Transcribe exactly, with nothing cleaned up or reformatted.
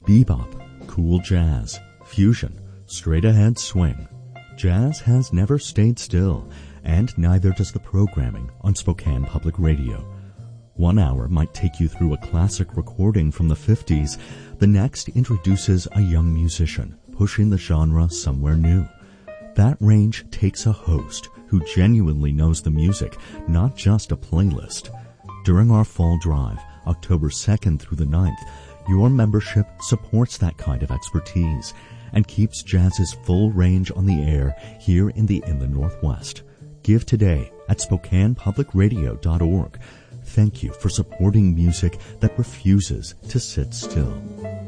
Bebop, cool jazz, fusion, straight-ahead swing. Jazz has never stayed still, and neither does the programming on Spokane Public Radio. One hour might take you through a classic recording from the fifties. The next introduces a young musician, pushing the genre somewhere new. That range takes a host who genuinely knows the music, not just a playlist. During our fall drive, October second through the ninth, your membership supports that kind of expertise and keeps jazz's full range on the air here in the in the Northwest. Give today at Spokane Public Radio dot org. Thank you for supporting music that refuses to sit still.